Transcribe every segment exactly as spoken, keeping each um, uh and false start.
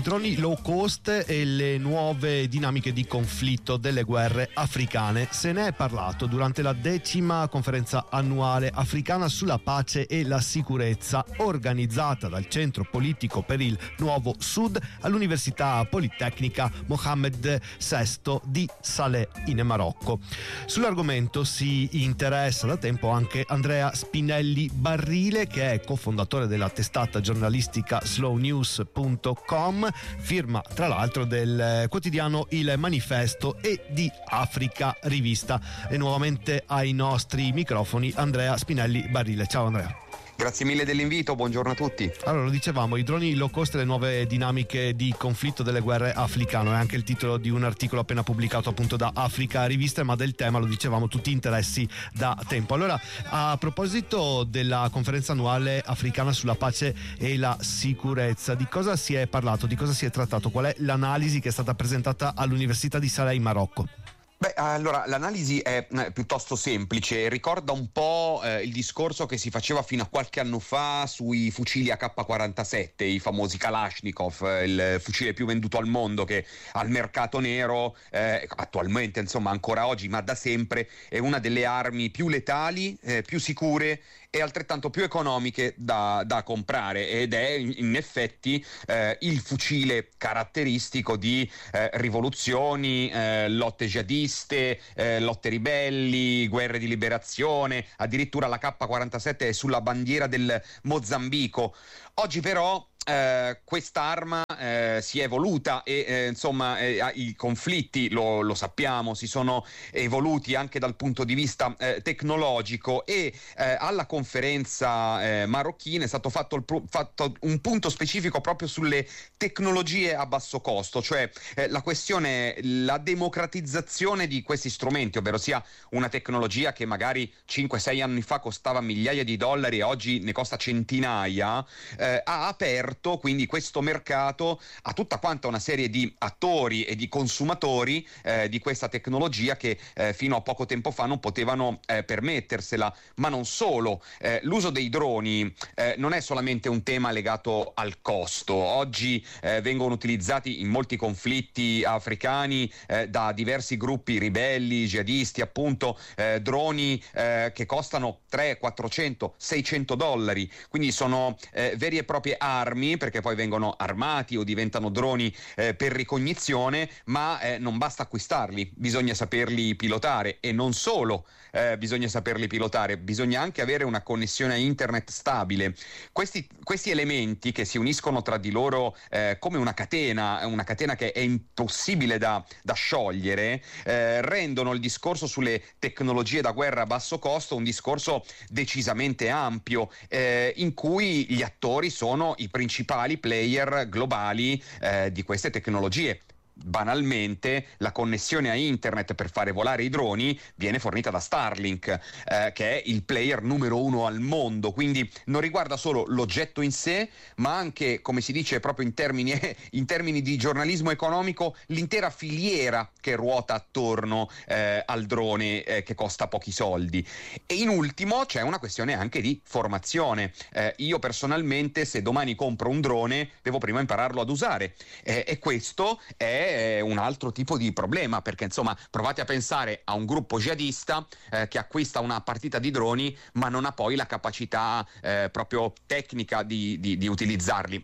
droni low cost e le nuove dinamiche di conflitto delle guerre africane. Se ne è parlato durante la decima conferenza annuale africana sulla pace e la sicurezza, organizzata dal Centro Politico per il Nuovo Sud all'Università Politecnica Mohammed sesto di Salé in Marocco. Sull'argomento si interessa da tempo anche Andrea Spinelli Barrile, che è cofondatore della testata giornalistica slow news punto com, firma tra l'altro del quotidiano Il Manifesto e di Africa Rivista. E nuovamente ai nostri microfoni Andrea Spinelli Barrile. Ciao Andrea. Grazie mille dell'invito, buongiorno a tutti. Allora, lo dicevamo, i droni low cost e le nuove dinamiche di conflitto delle guerre africane, è anche il titolo di un articolo appena pubblicato appunto da Africa Rivista, ma del tema, lo dicevamo, tutti interessi da tempo. Allora, a proposito della conferenza annuale africana sulla pace e la sicurezza, di cosa si è parlato, di cosa si è trattato, qual è l'analisi che è stata presentata all'Università di Salé in Marocco? Beh, allora l'analisi è eh, piuttosto semplice, ricorda un po' eh, il discorso che si faceva fino a qualche anno fa sui fucili A K quarantasette, i famosi Kalashnikov, il fucile più venduto al mondo, che al mercato nero eh, attualmente, insomma ancora oggi, ma da sempre, è una delle armi più letali, eh, più sicure e altrettanto più economiche da, da comprare, ed è in, in effetti eh, il fucile caratteristico di eh, rivoluzioni, eh, lotte jihadiste, eh, lotte ribelli, guerre di liberazione. Addirittura la K quarantasette è sulla bandiera del Mozambico. Oggi però Eh, quest'arma eh, si è evoluta e eh, insomma eh, i conflitti, lo, lo sappiamo, si sono evoluti anche dal punto di vista eh, tecnologico, e eh, alla conferenza eh, marocchina è stato fatto, il, fatto un punto specifico proprio sulle tecnologie a basso costo, cioè eh, la questione è la democratizzazione di questi strumenti, ovvero sia una tecnologia che magari cinque sei anni fa costava migliaia di dollari e oggi ne costa centinaia, eh, ha aperto quindi questo mercato a tutta quanta una serie di attori e di consumatori eh, di questa tecnologia che eh, fino a poco tempo fa non potevano eh, permettersela. Ma non solo, eh, l'uso dei droni eh, non è solamente un tema legato al costo. Oggi eh, vengono utilizzati in molti conflitti africani eh, da diversi gruppi ribelli, jihadisti, appunto, eh, droni eh, che costano trecento, quattrocento, seicento dollari, quindi sono eh, veri e proprie armi, perché poi vengono armati o diventano droni eh, per ricognizione, ma eh, non basta acquistarli, bisogna saperli pilotare, e non solo eh, bisogna saperli pilotare, bisogna anche avere una connessione a internet stabile. Questi, questi elementi che si uniscono tra di loro eh, come una catena, una catena che è impossibile da, da sciogliere, eh, rendono il discorso sulle tecnologie da guerra a basso costo un discorso decisamente ampio, eh, in cui gli attori sono i principali player globali eh, di queste tecnologie. Banalmente, la connessione a internet per fare volare i droni viene fornita da Starlink, eh, che è il player numero uno al mondo, quindi non riguarda solo l'oggetto in sé, ma anche, come si dice proprio in termini, in termini di giornalismo economico, l'intera filiera che ruota attorno eh, al drone, eh, che costa pochi soldi. E in ultimo c'è una questione anche di formazione. Eh, io personalmente, se domani compro un drone, devo prima impararlo ad usare, eh, e questo è un altro tipo di problema, perché insomma provate a pensare a un gruppo jihadista eh, che acquista una partita di droni ma non ha poi la capacità eh, proprio tecnica di, di, di utilizzarli,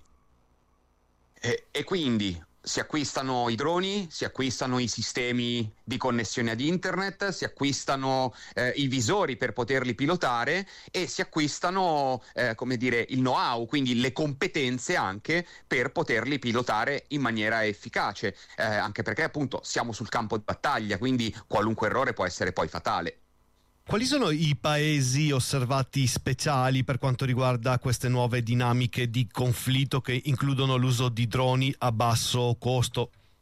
e, e quindi si acquistano i droni, si acquistano i sistemi di connessione ad internet, si acquistano eh, i visori per poterli pilotare, e si acquistano eh, come dire il know-how, quindi le competenze anche per poterli pilotare in maniera efficace, eh, anche perché appunto siamo sul campo di battaglia, quindi qualunque errore può essere poi fatale. Quali sono i paesi osservati speciali per quanto riguarda queste nuove dinamiche di conflitto che includono l'uso di droni a basso costo?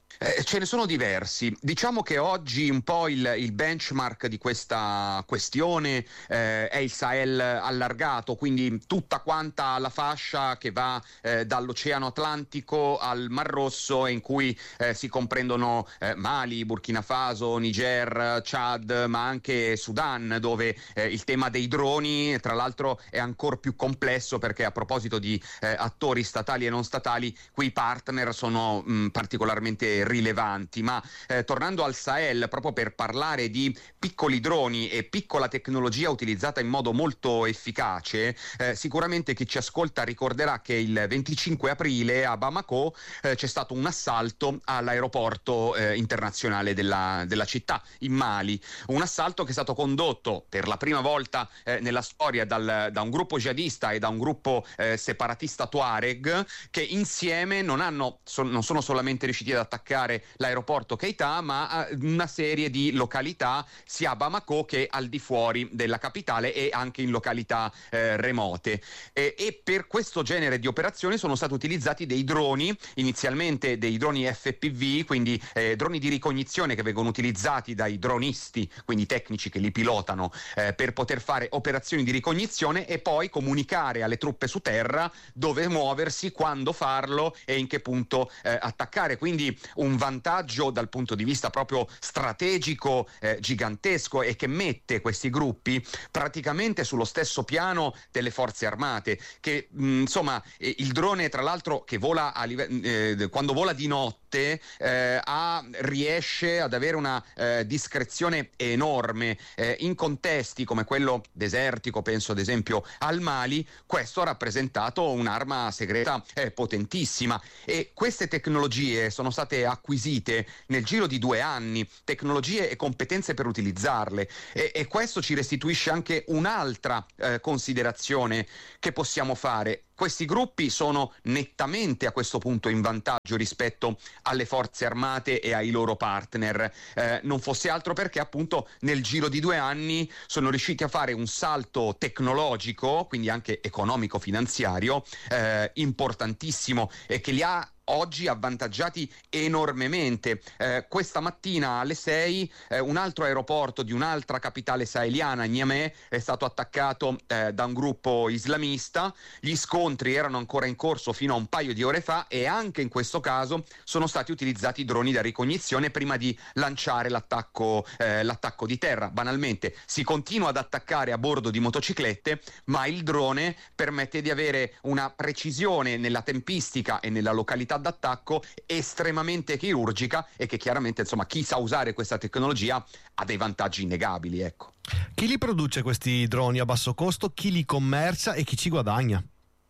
Eh, ce ne sono diversi. Diciamo che oggi un po' il, il benchmark di questa questione eh, è il Sahel allargato, quindi tutta quanta la fascia che va eh, dall'Oceano Atlantico al Mar Rosso, in cui eh, si comprendono eh, Mali, Burkina Faso, Niger, Chad, ma anche Sudan, dove eh, il tema dei droni, tra l'altro, è ancora più complesso, perché a proposito di eh, attori statali e non statali, qui i partner sono mh, particolarmente rilevanti. Ma eh, tornando al Sahel, proprio per parlare di piccoli droni e piccola tecnologia utilizzata in modo molto efficace, eh, sicuramente chi ci ascolta ricorderà che il venticinque aprile a Bamako eh, c'è stato un assalto all'aeroporto eh, internazionale della, della città in Mali, un assalto che è stato condotto per la prima volta eh, nella storia dal, da un gruppo jihadista e da un gruppo eh, separatista Tuareg, che insieme non hanno so, non sono solamente riusciti ad attaccare l'aeroporto Keita, ma una serie di località sia a Bamako che al di fuori della capitale e anche in località eh, remote. E, e per questo genere di operazioni sono stati utilizzati dei droni, inizialmente dei droni F P V, quindi eh, droni di ricognizione che vengono utilizzati dai dronisti, quindi tecnici che li pilotano, eh, per poter fare operazioni di ricognizione e poi comunicare alle truppe su terra dove muoversi, quando farlo e in che punto eh, attaccare. Quindi un vantaggio dal punto di vista proprio strategico eh, gigantesco, e che mette questi gruppi praticamente sullo stesso piano delle forze armate, che mh, insomma eh, il drone, tra l'altro, che vola a live- eh, quando vola di notte eh, ha, riesce ad avere una eh, discrezione enorme eh, in contesti come quello desertico, penso ad esempio al Mali. Questo ha rappresentato un'arma segreta eh, potentissima, e queste tecnologie sono state acquisite nel giro di due anni, tecnologie e competenze per utilizzarle, e, e questo ci restituisce anche un'altra eh, considerazione che possiamo fare. Questi gruppi sono nettamente a questo punto in vantaggio rispetto alle forze armate e ai loro partner, eh, non fosse altro perché appunto nel giro di due anni sono riusciti a fare un salto tecnologico, quindi anche economico-finanziario, eh, importantissimo, e che li ha oggi avvantaggiati enormemente. Eh, questa mattina alle sei eh, un altro aeroporto di un'altra capitale saheliana, Niamey, è stato attaccato eh, da un gruppo islamista. Gli scontri erano ancora in corso fino a un paio di ore fa, e anche in questo caso sono stati utilizzati droni da ricognizione prima di lanciare l'attacco, eh, l'attacco di terra. Banalmente si continua ad attaccare a bordo di motociclette, ma il drone permette di avere una precisione nella tempistica e nella località d'attacco estremamente chirurgica, e che chiaramente, insomma, chi sa usare questa tecnologia ha dei vantaggi innegabili, ecco. Chi li produce questi droni a basso costo, chi li commercia e chi ci guadagna?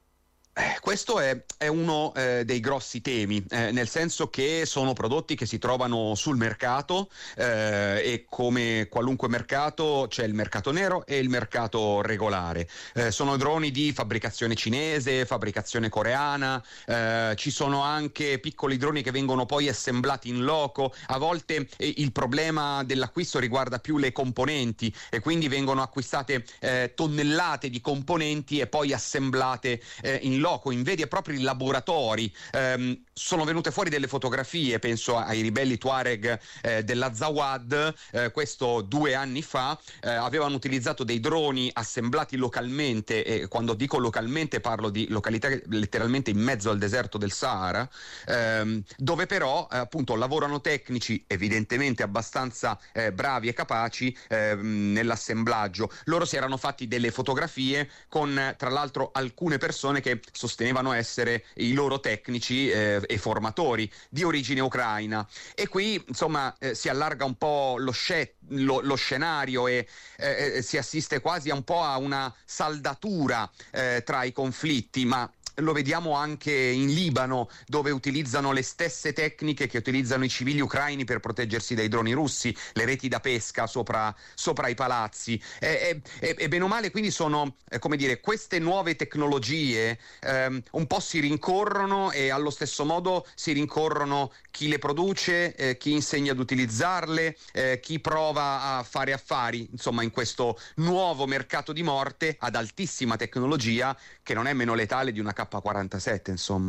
Eh, questo è, è uno eh, dei grossi temi, eh, nel senso che sono prodotti che si trovano sul mercato, eh, e come qualunque mercato c'è il mercato nero e il mercato regolare. Eh, sono droni di fabbricazione cinese, fabbricazione coreana, eh, ci sono anche piccoli droni che vengono poi assemblati in loco. A volte eh, il problema dell'acquisto riguarda più le componenti, e quindi vengono acquistate eh, tonnellate di componenti e poi assemblate eh, in loco, in veri e propri laboratori. Um, sono venute fuori delle fotografie, penso ai ribelli Tuareg eh, dell'Azawad, eh, questo due anni fa, eh, avevano utilizzato dei droni assemblati localmente, e quando dico localmente parlo di località letteralmente in mezzo al deserto del Sahara, ehm, dove però eh, appunto lavorano tecnici evidentemente abbastanza eh, bravi e capaci eh, nell'assemblaggio. Loro si erano fatti delle fotografie con, tra l'altro, alcune persone che sostenevano essere i loro tecnici eh, e formatori di origine ucraina, e qui insomma eh, si allarga un po' lo, sce- lo, lo scenario, e eh, si assiste quasi un po' a una saldatura eh, tra i conflitti, ma lo vediamo anche in Libano, dove utilizzano le stesse tecniche che utilizzano i civili ucraini per proteggersi dai droni russi, le reti da pesca sopra, sopra i palazzi. E, e, e bene o male, quindi sono, eh, come dire, queste nuove tecnologie ehm, un po' si rincorrono, e allo stesso modo si rincorrono chi le produce, eh, chi insegna ad utilizzarle, eh, chi prova a fare affari, insomma, in questo nuovo mercato di morte ad altissima tecnologia, che non è meno letale di una K quarantasette, insomma.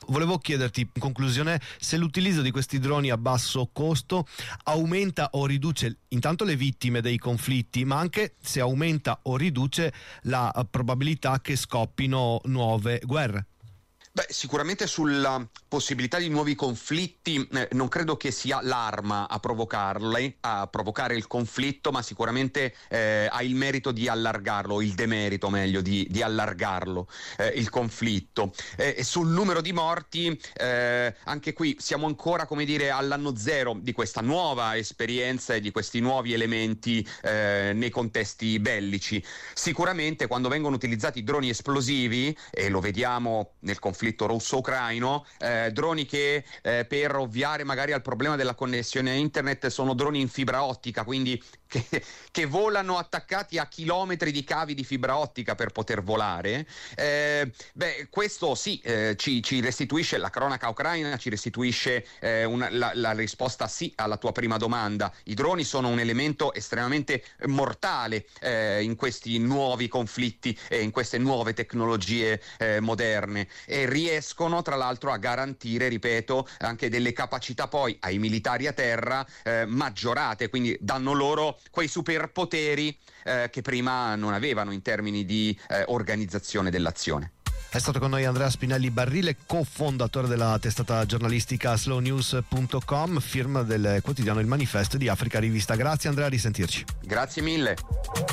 Volevo chiederti in conclusione se l'utilizzo di questi droni a basso costo aumenta o riduce intanto le vittime dei conflitti, ma anche se aumenta o riduce la probabilità che scoppino nuove guerre. Beh, sicuramente sulla possibilità di nuovi conflitti eh, non credo che sia l'arma a provocarle, a provocare il conflitto, ma sicuramente eh, ha il merito di allargarlo, il demerito meglio di, di allargarlo, eh, il conflitto. Eh, e sul numero di morti, eh, anche qui siamo ancora, come dire, all'anno zero di questa nuova esperienza e di questi nuovi elementi eh, nei contesti bellici. Sicuramente quando vengono utilizzati droni esplosivi, e lo vediamo nel conflitto russo-ucraino, eh, droni che eh, per ovviare magari al problema della connessione a internet sono droni in fibra ottica, quindi che, che volano attaccati a chilometri di cavi di fibra ottica per poter volare. Eh, beh, questo sì, eh, ci, ci restituisce la cronaca ucraina, ci restituisce eh, una, la, la risposta sì alla tua prima domanda. I droni sono un elemento estremamente mortale eh, in questi nuovi conflitti e in queste nuove tecnologie eh, moderne, e riescono tra l'altro a garantire, ripeto, anche delle capacità poi ai militari a terra eh, maggiorate, quindi danno loro quei superpoteri eh, che prima non avevano in termini di eh, organizzazione dell'azione. È stato con noi Andrea Spinelli Barrile, cofondatore della testata giornalistica slow news punto com, firma del quotidiano Il Manifesto di Africa Rivista. Grazie Andrea, a risentirci. Grazie mille.